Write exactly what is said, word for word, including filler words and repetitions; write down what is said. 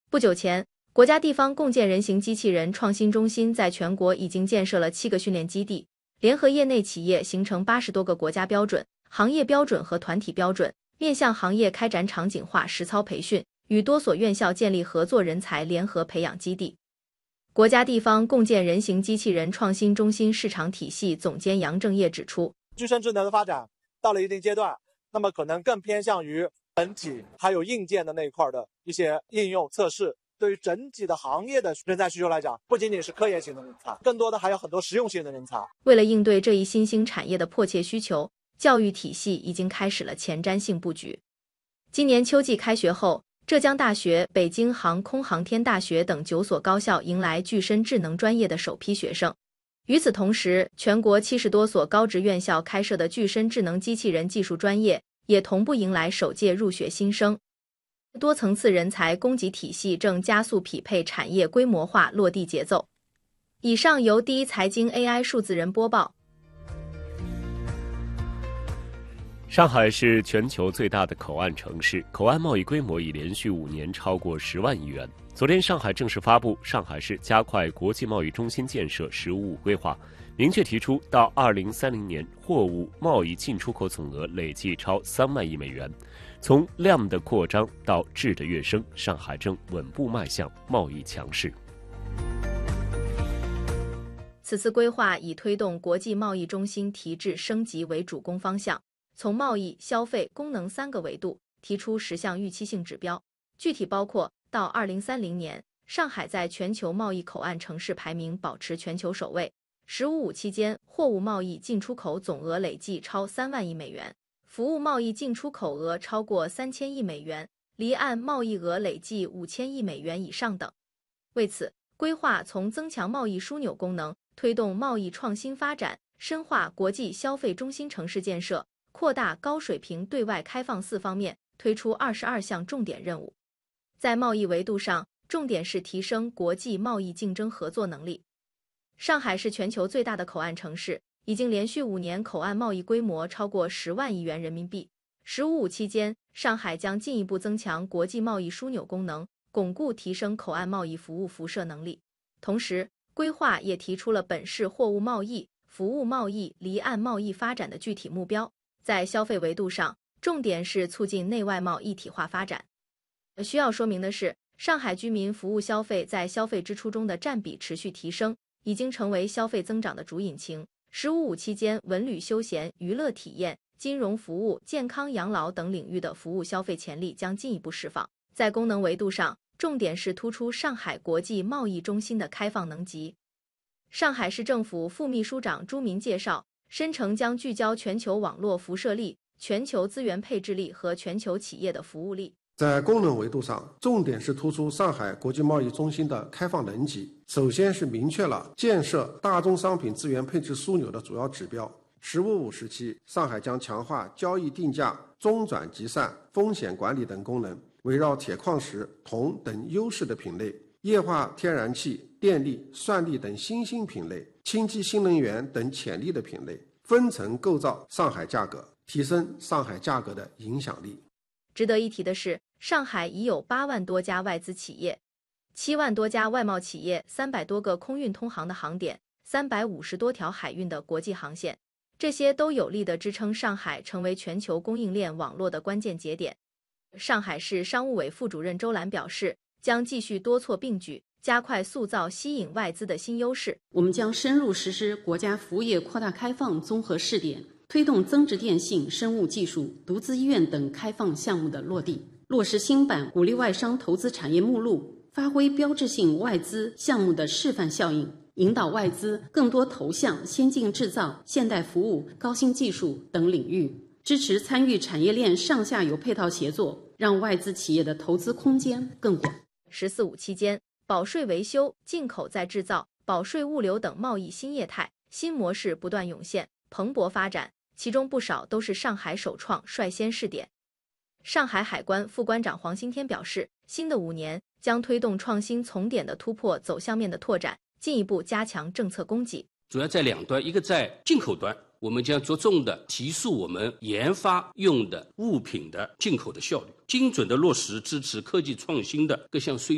不久前，国家地方共建人形机器人创新中心在全国已经建设了七个训练基地，联合业内企业形成八十多个国家标准、行业标准和团体标准，面向行业开展场景化实操培训，与多所院校建立合作人才联合培养基地。国家地方共建人形机器人创新中心市场体系总监杨正业指出， 具身智能的发展到了一定阶段，那么可能更偏向于本体还有硬件的那一块的一些应用测试。对于整体的行业的人才需求来讲，不仅仅是科研型的人才，更多的还有很多实用性的人才。 为了应对这一新兴产业的迫切需求，教育体系已经开始了前瞻性布局。今年秋季开学后，浙江大学、北京航空航天大学等九所高校迎来具身智能专业的首批学生。与此同时，全国七十多所高职院校开设的具身智能机器人技术专业也同步迎来首届入学新生。多层次人才供给体系正加速匹配产业规模化落地节奏。以上由第一财经 A I 数字人播报。 上海是全球最大的口岸城市，口岸贸易规模已连续五年超过十万亿元。昨天，上海正式发布上海市加快国际贸易中心建设“十五五”规划，明确提出到二零三零年，货物贸易进出口总额累计超三万亿美元。从量的扩张到质的跃升，上海正稳步迈向贸易强势。 此次规划以推动国际贸易中心提质升级为主攻方向，从贸易、消费、功能三个维度提出十项预期性指标，具体包括到二零三零年，上海在全球贸易口岸城市排名保持全球首位；十五五期间，货物贸易进出口总额累计超三万亿美元。服务贸易进出口额超过三千亿美元，离岸贸易额累计五千亿美元以上等。为此，规划从增强贸易枢纽功能、推动贸易创新发展、深化国际消费中心城市建设、扩大高水平对外开放四方面推出二十二项重点任务。在贸易维度上，重点是提升国际贸易竞争合作能力。上海是全球最大的口岸城市，已经连续五年口岸贸易规模超过十万亿元人民币。十五五期间，上海将进一步增强国际贸易枢纽功能，巩固提升口岸贸易服务辐射能力。同时，规划也提出了本市货物贸易、服务贸易、离岸贸易发展的具体目标。在消费维度上，重点是促进内外贸一体化发展。需要说明的是，上海居民服务消费在消费支出中的占比持续提升，已经成为消费增长的主引擎。十五五期间，文旅休闲、娱乐体验、金融服务、健康养老等领域的服务消费潜力将进一步释放。在功能维度上，重点是突出上海国际贸易中心的开放能级。上海市政府副秘书长朱民介绍，深成将聚焦全球网络辐射力、全球资源配置力和全球企业的服务力。 在功能维度上，重点是突出上海国际贸易中心的开放能级。首先是明确了建设大宗商品资源配置枢纽的主要指标。十五五时期，上海将强化交易定价、中转集散、风险管理等功能，围绕铁矿石、铜等优势的品类，液化天然气、电力、算力等新兴品类，氢气新能源等潜力的品类，分层构造上海价格，提升上海价格的影响力。 值得一提的是，上海已有八万多家外资企业，七万多家外贸企业，三百多个空运通航的航点，三百五十多条海运的国际航线，这些都有力地支撑上海成为全球供应链网络的关键节点。上海市商务委副主任周兰表示，将继续多措并举，加快塑造吸引外资的新优势。 我们将深入实施国家服务业扩大开放综合试点，推动增值电信、生物技术、独资医院等开放项目的落地，落实新版鼓励外商投资产业目录，发挥标志性外资项目的示范效应，引导外资更多投向先进制造、现代服务、高新技术等领域，支持参与产业链上下游配套协作，让外资企业的投资空间更广。 十四五期间，保税维修、进口再制造、保税物流等贸易新业态、新模式不断涌现，蓬勃发展，其中不少都是上海首创率先试点。上海海关副关长黄新天表示，新的五年将推动创新从点的突破走向面的拓展，进一步加强政策供给。 主要在两端，一个在进口端，我们将着重的提速我们研发用的物品的进口的效率，精准的落实支持科技创新的各项税